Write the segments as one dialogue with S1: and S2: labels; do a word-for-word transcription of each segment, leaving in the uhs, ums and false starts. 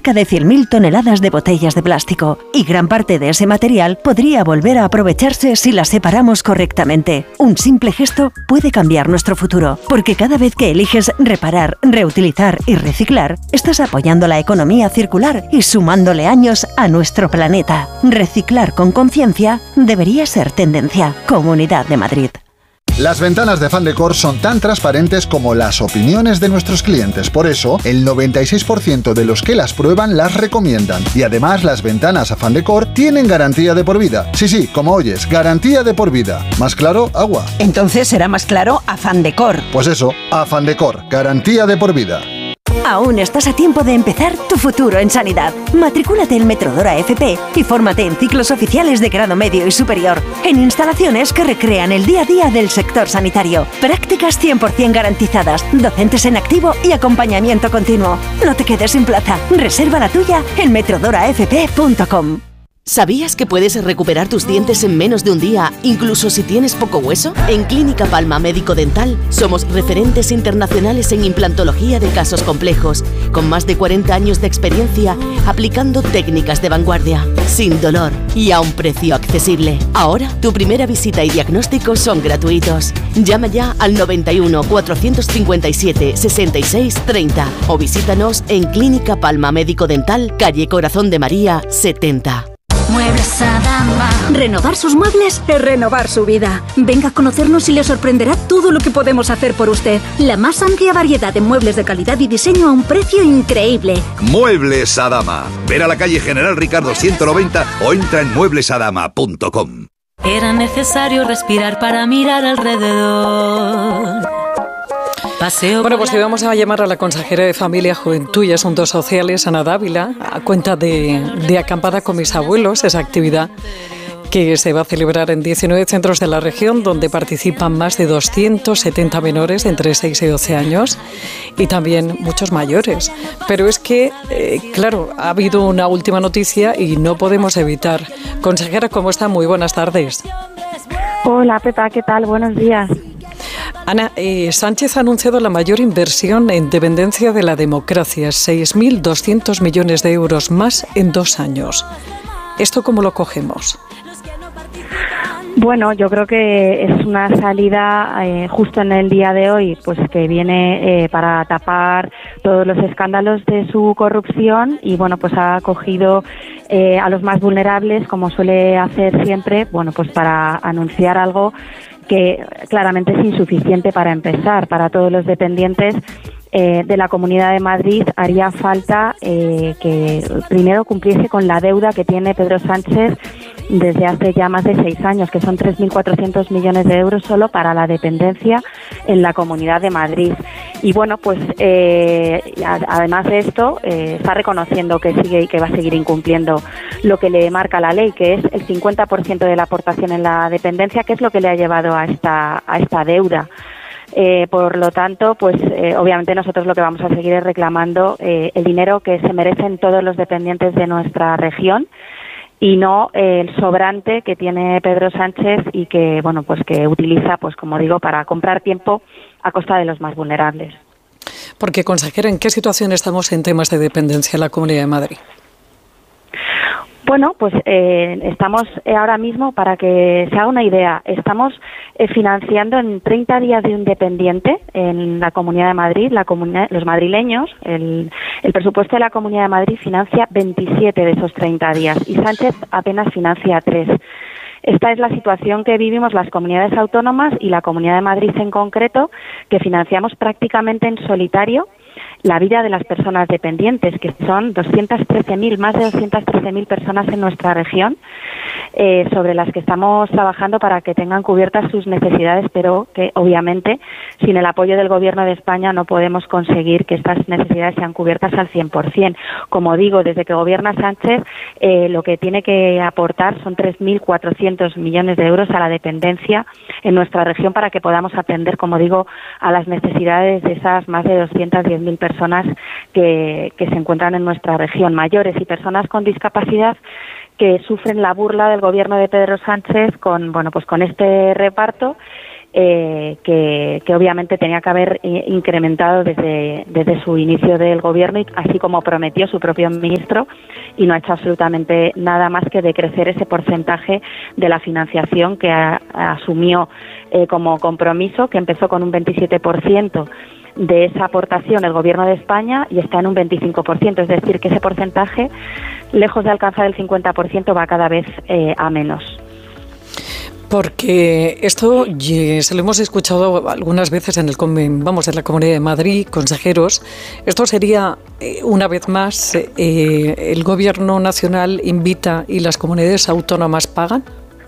S1: cerca de cien mil toneladas de botellas de plástico, y gran parte de ese material podría volver a aprovecharse si las separamos correctamente. Un simple gesto puede cambiar nuestro futuro, porque cada vez que eliges reparar, reutilizar y reciclar, estás apoyando la economía circular y sumándole años a nuestro planeta. Reciclar con conciencia debería ser tendencia. Comunidad de Madrid.
S2: Las ventanas de Afán Decor son tan transparentes como las opiniones de nuestros clientes. Por eso, el noventa y seis por ciento de los que las prueban las recomiendan. Y además, las ventanas Afán Decor tienen garantía de por vida. Sí, sí, como oyes, garantía de por vida. ¿Más claro? Agua.
S3: Entonces será más claro Afán Decor.
S2: Pues eso, Afán Decor, garantía de por vida.
S1: Aún estás a tiempo de empezar tu futuro en sanidad. Matricúlate en Metrodora F P y fórmate en ciclos oficiales de grado medio y superior, en instalaciones que recrean el día a día del sector sanitario. Prácticas cien por ciento garantizadas, docentes en activo y acompañamiento continuo. No te quedes sin plaza. Reserva la tuya en metrodora f p punto com.
S4: ¿Sabías que puedes recuperar tus dientes en menos de un día, incluso si tienes poco hueso? En Clínica Palma Médico Dental somos referentes internacionales en implantología de casos complejos, con más de cuarenta años de experiencia aplicando técnicas de vanguardia, sin dolor y a un precio accesible. Ahora, tu primera visita y diagnóstico son gratuitos. Llama ya al noventa y uno, cuatrocientos cincuenta y siete, sesenta y seis, treinta o visítanos en Clínica Palma Médico Dental, calle Corazón de María, setenta.
S5: Muebles Adama. Renovar sus muebles es renovar su vida. Venga a conocernos y le sorprenderá todo lo que podemos hacer por usted. La más amplia variedad de muebles de calidad y diseño a un precio increíble.
S6: Muebles Adama. Ver a la calle General Ricardo ciento noventa o entra en muebles adama punto com.
S7: Era necesario respirar para mirar alrededor. Paseo
S8: bueno, pues hoy vamos a llamar a la consejera de Familia, Juventud y Asuntos Sociales, Ana Dávila, a cuenta de, de Acampada con mis abuelos, esa actividad que se va a celebrar en diecinueve centros de la región, donde participan más de doscientos setenta menores de entre seis y doce años y también muchos mayores. Pero es que, eh, claro, ha habido una última noticia y no podemos evitar. Consejera, ¿cómo está? Muy buenas tardes.
S9: Hola, Pepa, ¿qué tal? Buenos días.
S8: Ana, eh, Sánchez ha anunciado la mayor inversión en dependencia de la democracia, seis mil doscientos millones de euros más en dos años. ¿Esto cómo lo cogemos?
S9: Bueno, yo creo que es una salida eh, justo en el día de hoy, pues que viene eh, para tapar todos los escándalos de su corrupción y bueno, pues ha cogido eh, a los más vulnerables, como suele hacer siempre, bueno, pues para anunciar algo que claramente es insuficiente para empezar. Para todos los dependientes eh, de la Comunidad de Madrid haría falta eh, que primero cumpliese con la deuda que tiene Pedro Sánchez desde hace ya más de seis años, que son tres mil cuatrocientos millones de euros solo para la dependencia en la Comunidad de Madrid. Y bueno, pues eh, además de esto, eh, está reconociendo que sigue y que va a seguir incumpliendo lo que le marca la ley, que es el cincuenta por ciento de la aportación en la dependencia, que es lo que le ha llevado a esta, a esta deuda. Eh, por lo tanto, pues eh, obviamente nosotros lo que vamos a seguir es reclamando eh, el dinero que se merecen todos los dependientes de nuestra región y no eh, el sobrante que tiene Pedro Sánchez y que, bueno, pues que utiliza, pues como digo, para comprar tiempo a costa de los más vulnerables.
S8: Porque, consejera, ¿en qué situación estamos en temas de dependencia en la Comunidad de Madrid?
S9: Bueno, pues eh, estamos ahora mismo, para que se haga una idea, estamos eh, financiando en treinta días de un dependiente en la Comunidad de Madrid, la comunidad, los madrileños, el, el presupuesto de la Comunidad de Madrid financia veintisiete de esos treinta días y Sánchez apenas financia tres. Esta es la situación que vivimos las comunidades autónomas y la Comunidad de Madrid en concreto, que financiamos prácticamente en solitario la vida de las personas dependientes, que son doscientos trece mil, más de doscientos trece mil personas en nuestra región, eh, sobre las que estamos trabajando para que tengan cubiertas sus necesidades, pero que obviamente sin el apoyo del Gobierno de España no podemos conseguir que estas necesidades sean cubiertas al cien por ciento. Como digo, desde que gobierna Sánchez, eh, lo que tiene que aportar son tres mil cuatrocientos millones de euros a la dependencia en nuestra región para que podamos atender, como digo, a las necesidades de esas más de doscientas diez mil personas que, que se encuentran en nuestra región, mayores y personas con discapacidad que sufren la burla del gobierno de Pedro Sánchez con, bueno, pues con este reparto eh, que, que obviamente tenía que haber eh, incrementado desde, desde su inicio del gobierno, y así como prometió su propio ministro, y no ha hecho absolutamente nada más que decrecer ese porcentaje de la financiación que a, asumió eh, como compromiso, que empezó con un veintisiete por ciento de esa aportación el Gobierno de España y está en un veinticinco por ciento, es decir, que ese porcentaje, lejos de alcanzar el cincuenta por ciento, va cada vez eh, a menos.
S8: Porque esto se lo hemos escuchado algunas veces en el vamos en la Comunidad de Madrid, consejeros. Esto sería, eh, una vez más, eh, el Gobierno nacional invita y las comunidades autónomas pagan.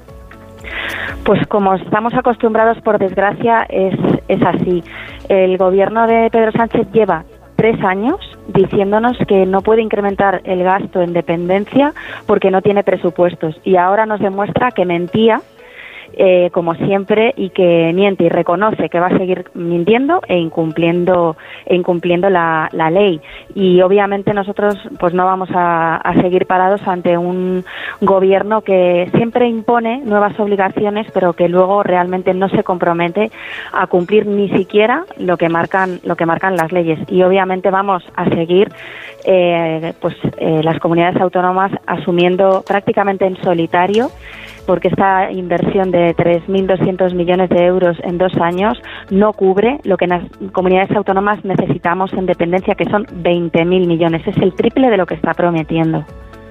S9: Pues como estamos acostumbrados, por desgracia, es, es así. El gobierno de Pedro Sánchez lleva tres años diciéndonos que no puede incrementar el gasto en dependencia porque no tiene presupuestos, y ahora nos demuestra que mentía, eh, como siempre, y que miente y reconoce que va a seguir mintiendo e incumpliendo e incumpliendo la, la ley. Y obviamente nosotros pues no vamos a, a seguir parados ante un gobierno que siempre impone nuevas obligaciones, pero que luego realmente no se compromete a cumplir ni siquiera lo que marcan lo que marcan las leyes. Y obviamente vamos a seguir eh, pues eh, las comunidades autónomas asumiendo prácticamente en solitario, porque esta inversión de tres mil doscientos millones de euros en dos años no cubre lo que las comunidades autónomas necesitamos en dependencia, que son veinte mil millones. Es el triple de lo que está prometiendo.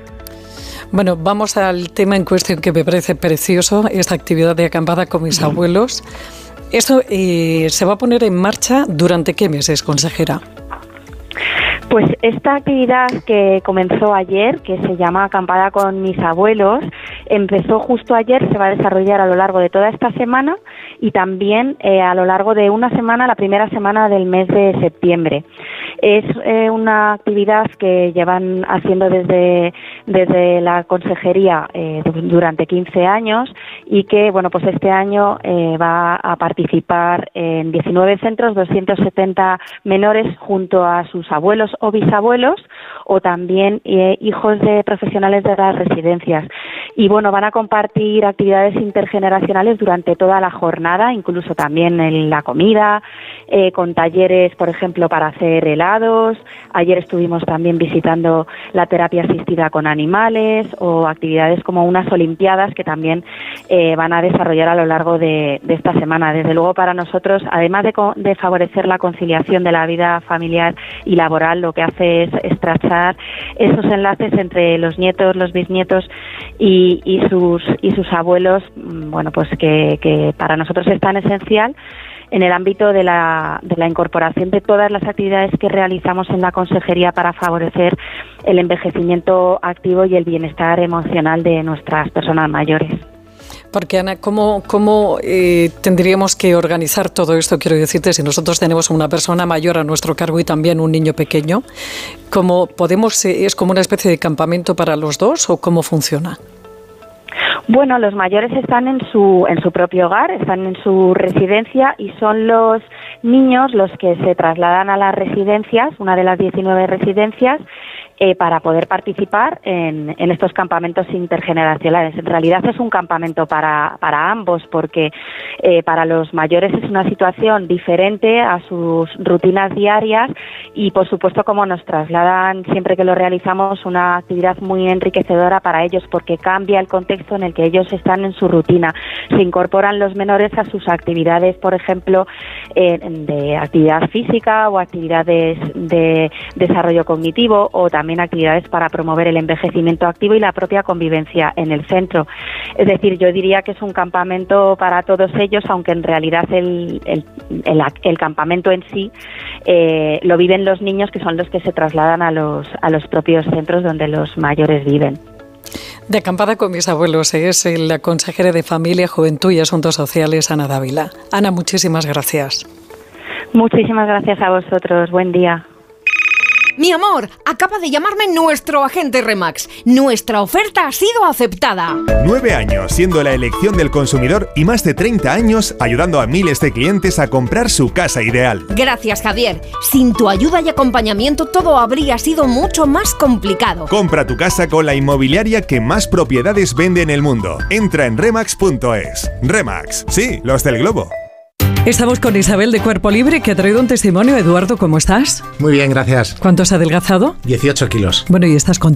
S8: Bueno, vamos al tema en cuestión, que me parece precioso, esta actividad de acampada con mis abuelos. ¿Esto eh, se va a poner en marcha durante qué meses, consejera?
S9: Pues esta actividad que comenzó ayer, que se llama Acampada con mis abuelos, empezó justo ayer, se va a desarrollar a lo largo de toda esta semana y también eh, a lo largo de una semana, la primera semana del mes de septiembre. Es eh, una actividad que llevan haciendo desde, desde la consejería eh, durante quince años, y que, bueno, pues este año eh, va a participar en diecinueve centros, doscientos setenta menores junto a sus abuelos o bisabuelos, o también eh, hijos de profesionales de las residencias. Y bueno, van a compartir actividades intergeneracionales durante toda la jornada, incluso también en la comida, eh, con talleres, por ejemplo, para hacer helados. Ayer estuvimos también visitando la terapia asistida con animales, o actividades como unas olimpiadas que también eh, van a desarrollar a lo largo de, de esta semana. Desde luego, para nosotros, además de, de favorecer la conciliación de la vida familiar y laboral, lo que hace es estrechar esos enlaces entre los nietos, los bisnietos y, y sus y sus abuelos, bueno, pues que, que para nosotros es tan esencial en el ámbito de la, de la incorporación de todas las actividades que realizamos en la consejería para favorecer el envejecimiento activo y el bienestar emocional de nuestras personas mayores.
S8: Porque, Ana, ¿cómo, cómo eh, tendríamos que organizar todo esto? Quiero decirte, si nosotros tenemos una persona mayor a nuestro cargo y también un niño pequeño, ¿cómo podemos, eh, es como una especie de campamento para los dos, o cómo funciona?
S9: Bueno, los mayores están en su en su propio hogar, están en su residencia, y son los niños los que se trasladan a las residencias, una de las diecinueve residencias, eh, para poder participar en, en estos campamentos intergeneracionales. En realidad es un campamento para, para ambos, porque eh, para los mayores es una situación diferente a sus rutinas diarias, y por supuesto, como nos trasladan siempre que lo realizamos, una actividad muy enriquecedora para ellos, porque cambia el contexto en el que ellos están en su rutina. Se incorporan los menores a sus actividades, por ejemplo, eh, de actividad física o actividades de desarrollo cognitivo, o también actividades para promover el envejecimiento activo y la propia convivencia en el centro. Es decir, yo diría que es un campamento para todos ellos, aunque en realidad el, el, el, el campamento en sí eh, lo viven los niños, que son los que se trasladan a los, a los propios centros donde los mayores viven.
S8: De acampada con mis abuelos es la consejera de Familia, Juventud y Asuntos Sociales, Ana Dávila. Ana, muchísimas gracias.
S9: Muchísimas gracias a vosotros. Buen día.
S10: Mi amor, acaba de llamarme nuestro agente Remax. Nuestra oferta ha sido aceptada.
S11: Nueve años siendo la elección del consumidor y más de treinta años ayudando a miles de clientes a comprar su casa ideal.
S10: Gracias, Javier. Sin tu ayuda y acompañamiento todo habría sido mucho más complicado.
S11: Compra tu casa con la inmobiliaria que más propiedades vende en el mundo. Entra en remax punto es. Remax, sí, los del globo.
S8: Estamos con Isabel de Cuerpo Libre, que ha traído un testimonio. Eduardo, ¿cómo estás?
S12: Muy bien, gracias.
S8: ¿Cuánto has adelgazado?
S12: dieciocho kilos.
S8: Bueno, ¿y estás contento?